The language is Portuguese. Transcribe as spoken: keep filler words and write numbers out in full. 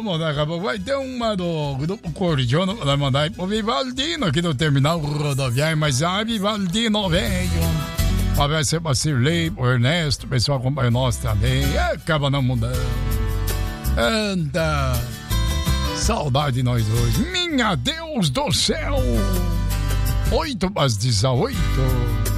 vamos, daqui a pouco vai ter uma do Grupo Cordiano para mandar aí pro Vivaldino aqui no terminal rodoviário, mas a Vivaldino veio. Vai ser pra Cirlei, o Ernesto, o pessoal acompanha nós também. É, acaba não mudando. Anda. Saudade de nós dois. Minha Deus do céu. Oito para as dezoito.